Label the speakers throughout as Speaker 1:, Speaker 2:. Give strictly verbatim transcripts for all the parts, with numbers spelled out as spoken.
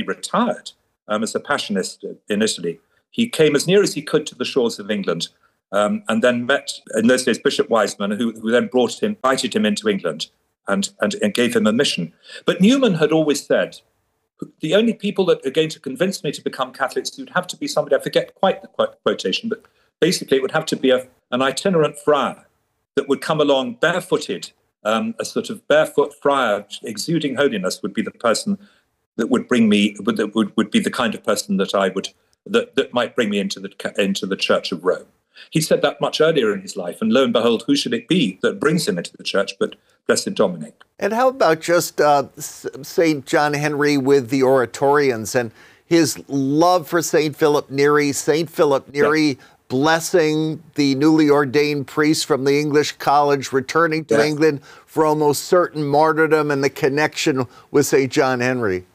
Speaker 1: retired um, as a Passionist in Italy, he came as near as he could to the shores of England, um, and then met, in those days, Bishop Wiseman, who, who then brought him, invited him into England and, and, and gave him a mission. But Newman had always said, the only people that are going to convince me to become Catholics would have to be somebody, I forget quite the quotation, but basically it would have to be a, an itinerant friar that would come along barefooted. Um, a sort of barefoot friar exuding holiness would be the person that would bring me, would, would, would be the kind of person that I would, that, that might bring me into the, into the Church of Rome. He said that much earlier in his life, and lo and behold, who should it be that brings him into the church but Blessed Dominic?
Speaker 2: And how about just uh, Saint John Henry with the Oratorians and his love for Saint Philip Neri, Saint Philip Neri yeah. blessing the newly ordained priest from the English college, returning to yeah. England for almost certain martyrdom, and the connection with Saint John Henry?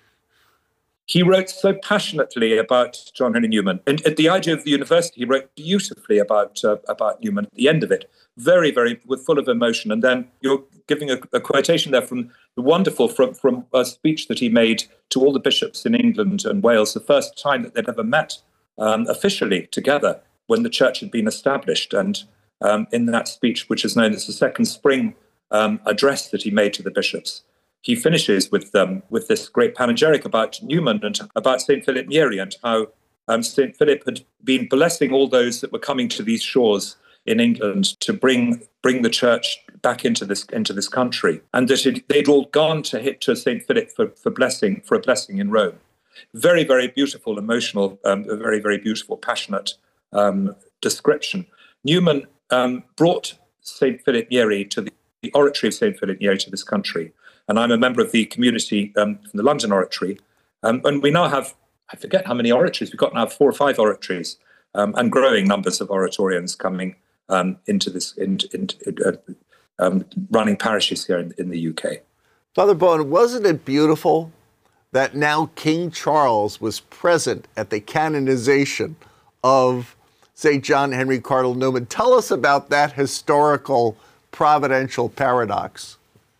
Speaker 1: He wrote so passionately about John Henry Newman. And at the idea of the university, he wrote beautifully about uh, about Newman at the end of it. Very, very, with full of emotion. And then you're giving a, a quotation there from the wonderful, from, from a speech that he made to all the bishops in England and Wales, the first time that they'd ever met um, officially together when the church had been established. And um, in that speech, which is known as the Second Spring um, address that he made to the bishops, he finishes with um, with this great panegyric about Newman and about Saint Philip Neri, and how um, Saint Philip had been blessing all those that were coming to these shores in England to bring bring the church back into this into this country, and that it, they'd all gone to hit to Saint Philip for, for blessing for a blessing in Rome. Very, very beautiful, emotional, um, a very, very beautiful, passionate um, description. Newman um, brought Saint Philip Neri to the, the oratory of Saint Philip Neri to this country. And I'm a member of the community um, from the London Oratory. Um, and we now have, I forget how many oratories, we've got now four or five oratories, um, and growing numbers of oratorians coming um, into this, in, in, uh, um, running parishes here in, in the U K.
Speaker 2: Father Bowen, wasn't it beautiful that now King Charles was present at the canonization of Saint John Henry Cardinal Newman? Tell us about that historical providential paradox.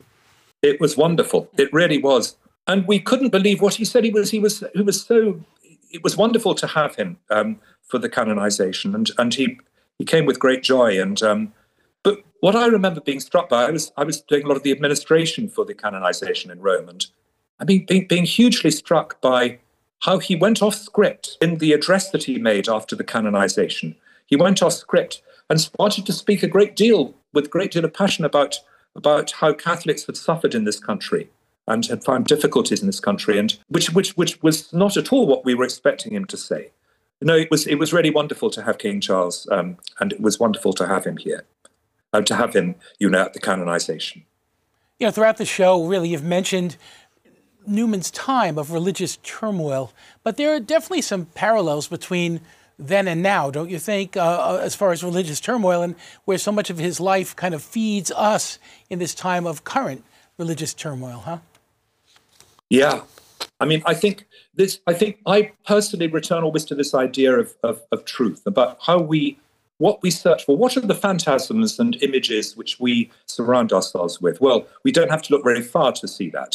Speaker 1: It was wonderful. It really was. And we couldn't believe what he said. He was, he was, he was so, it was wonderful to have him um, for the canonization. And, and he, he came with great joy. And, um, but what I remember being struck by, I was, I was doing a lot of the administration for the canonization in Rome. And I mean, being, being hugely struck by how he went off script in the address that he made after the canonization. He went off script and started to speak a great deal, with a great deal of passion about about how Catholics had suffered in this country and had found difficulties in this country, and which which which was not at all what we were expecting him to say. No, it was it was really wonderful to have King Charles, um, and it was wonderful to have him here, and to have him, you know, at the canonization.
Speaker 3: You know, throughout the show, really, you've mentioned Newman's time of religious turmoil, but there are definitely some parallels between then and now, don't you think, uh, as far as religious turmoil, and where so much of his life kind of feeds us in this time of current religious turmoil, huh?
Speaker 1: Yeah. I mean, I think this, I think I personally return always to this idea of, of, of truth, about how we, what we search for. What are the phantasms and images which we surround ourselves with? Well, we don't have to look very far to see that.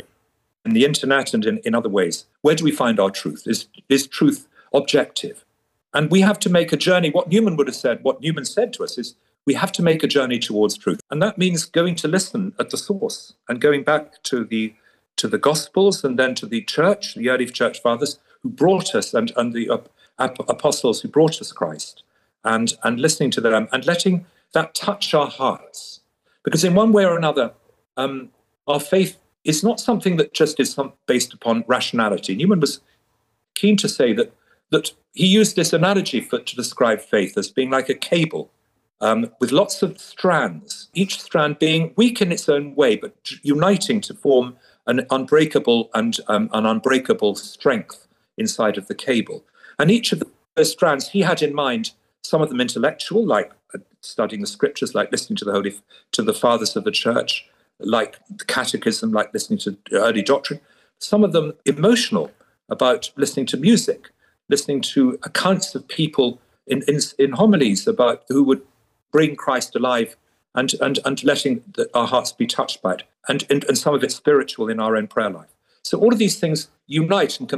Speaker 1: In the internet and in, in other ways, where do we find our truth? Is, is truth objective? And we have to make a journey. What Newman would have said, what Newman said to us is, we have to make a journey towards truth. And that means going to listen at the source and going back to the to the Gospels and then to the church, the early church fathers who brought us, and, and the uh, apostles who brought us Christ, and, and listening to them and letting that touch our hearts. Because in one way or another, um, our faith is not something that just is some, based upon rationality. Newman was keen to say that that he used this analogy for, to describe faith as being like a cable um, with lots of strands, each strand being weak in its own way, but uniting to form an unbreakable and um, an unbreakable strength inside of the cable. And each of those strands he had in mind, some of them intellectual, like studying the scriptures, like listening to the holy, to the fathers of the church, like the catechism, like listening to early doctrine. Some of them emotional, about listening to music, listening to accounts of people in, in, in homilies about who would bring Christ alive, and and, and letting the, our hearts be touched by it, and, and, and some of it spiritual in our own prayer life. So all of these things unite and